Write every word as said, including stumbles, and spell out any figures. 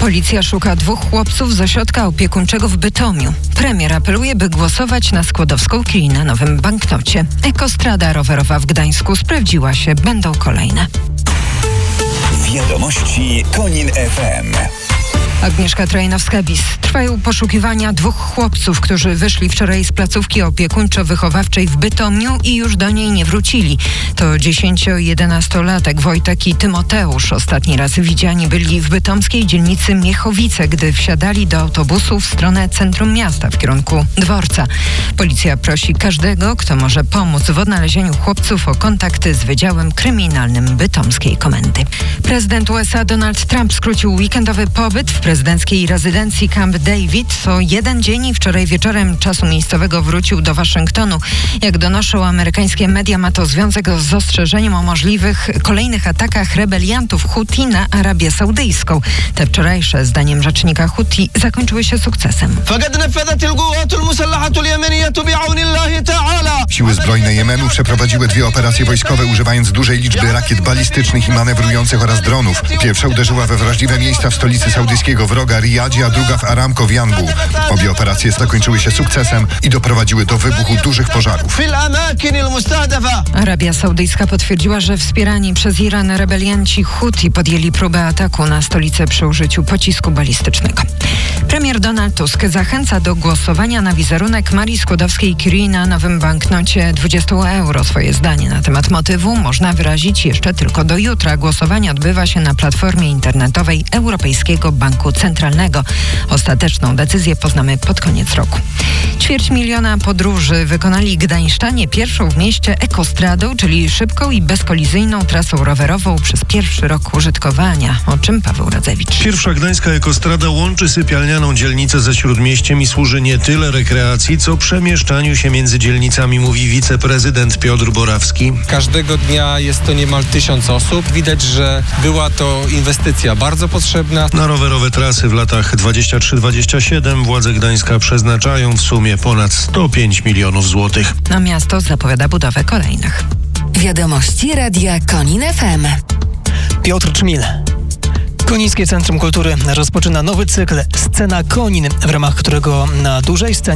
Policja szuka dwóch chłopców z ośrodka opiekuńczego w Bytomiu. Premier apeluje, by głosować na Skłodowską Kij na nowym banknocie. Ekostrada rowerowa w Gdańsku sprawdziła się. Będą kolejne. Wiadomości Konin F M. Agnieszka Trojanowska-Bis. Trwają poszukiwania dwóch chłopców, którzy wyszli wczoraj z placówki opiekuńczo-wychowawczej w Bytomiu i już do niej nie wrócili. To dziesięcio- i jedenastolatek Wojtek i Tymoteusz. Ostatni raz widziani byli w bytomskiej dzielnicy Miechowice, gdy wsiadali do autobusu w stronę centrum miasta w kierunku dworca. Policja prosi każdego, kto może pomóc w odnalezieniu chłopców, o kontakty z Wydziałem Kryminalnym Bytomskiej Komendy. Prezydent U S A Donald Trump skrócił weekendowy pobyt w prezydenckiej rezydencji Camp David o jeden dzień i wczoraj wieczorem czasu miejscowego wrócił do Waszyngtonu. Jak donoszą amerykańskie media, ma to związek z ostrzeżeniem o możliwych kolejnych atakach rebeliantów Huti na Arabię Saudyjską. Te wczorajsze, zdaniem rzecznika Huti, zakończyły się sukcesem. Siły zbrojne Jemenu przeprowadziły dwie operacje wojskowe, używając dużej liczby rakiet balistycznych i manewrujących oraz dronów. Pierwsza uderzyła we wrażliwe miejsca w stolicy saudyjskiego wroga Riyadzie, a druga w Aramco w Janbu. Obie operacje zakończyły się sukcesem i doprowadziły do wybuchu dużych pożarów. Arabia Saudyjska potwierdziła, że wspierani przez Iran rebelianci Huti podjęli próbę ataku na stolicę przy użyciu pocisku balistycznego. Premier Donald Tusk zachęca do głosowania na wizerunek Marii Skłodowskiej-Curie na nowym banknocie dwadzieścia euro. Swoje zdanie na temat motywu można wyrazić jeszcze tylko do jutra. Głosowanie odbywa się na platformie internetowej Europejskiego Banku Centralnego. Ostateczną decyzję poznamy pod koniec roku. Ćwierć miliona podróży wykonali gdańszczanie pierwszą w mieście ekostradą, czyli szybką i bezkolizyjną trasą rowerową przez pierwszy rok użytkowania. O czym Paweł Radzewicz. Pierwsza gdańska ekostrada łączy sypialnianą dzielnicę ze Śródmieściem i służy nie tyle rekreacji, co przemieszczaniu się między dzielnicami, mówi wiceprezydent Piotr Borawski. Każdego dnia jest to niemal tysiąc osób. Widać, że była to inwestycja bardzo potrzebna. Na rowerowe trasy w latach dwadzieścia trzy dwadzieścia siedem władze Gdańska przeznaczają w sumie ponad sto pięć milionów złotych. A miasto zapowiada budowę kolejnych. Wiadomości Radia Konin F M. Piotr Czmil. Konińskie Centrum Kultury rozpoczyna nowy cykl Scena Konin, w ramach którego na dużej scenie